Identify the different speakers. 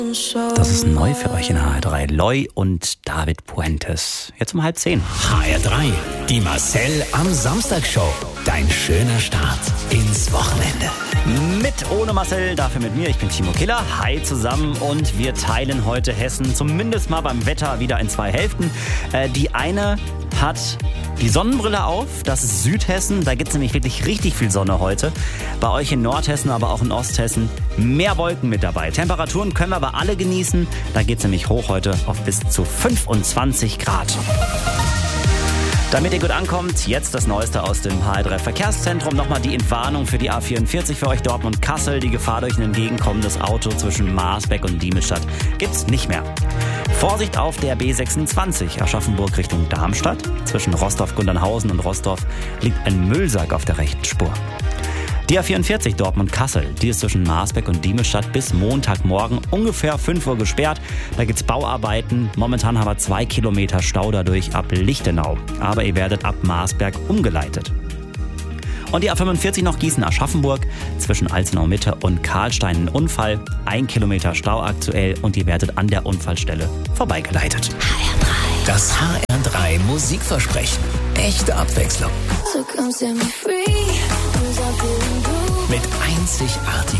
Speaker 1: Das ist neu für euch in HR3. Loy und David Puentes. Jetzt um 9:30.
Speaker 2: HR3, die Marcel am Samstag Show. Dein schöner Start ins Wochenende.
Speaker 1: Mit ohne Marcel, dafür mit mir. Ich bin Timo Killer. Hi zusammen und wir teilen heute Hessen zumindest mal beim Wetter wieder in 2 Hälften. Die eine hat die Sonnenbrille auf, das ist Südhessen. Da gibt es nämlich wirklich richtig viel Sonne heute. Bei euch in Nordhessen, aber auch in Osthessen mehr Wolken mit dabei. Temperaturen können wir aber alle genießen. Da geht es nämlich hoch heute auf bis zu 25 Grad. Damit ihr gut ankommt, jetzt das Neueste aus dem HR3 Verkehrszentrum. Nochmal die Entwarnung für die A44 für euch Dortmund-Kassel. Die Gefahr durch ein entgegenkommendes Auto zwischen Marsbeck und Diemelsstadt gibt's nicht mehr. Vorsicht auf der B26 Aschaffenburg Richtung Darmstadt. Zwischen Rostorf-Gundernhausen und Rostorf liegt ein Müllsack auf der rechten Spur. Die A44 Dortmund-Kassel, die ist zwischen Marsbeck und Diemelsstadt bis Montagmorgen ungefähr 5 Uhr gesperrt. Da gibt's Bauarbeiten. Momentan haben wir 2 Kilometer Stau dadurch ab Lichtenau. Aber ihr werdet ab Marsberg umgeleitet. Und die A45 noch Gießen-Aschaffenburg, zwischen Alzenau-Mitte und Karlstein ein Unfall. 1 Kilometer Stau aktuell und ihr werdet an der Unfallstelle vorbeigeleitet.
Speaker 2: HR3. Das HR3 Musikversprechen. Echte Abwechslung. Mit einzigartigen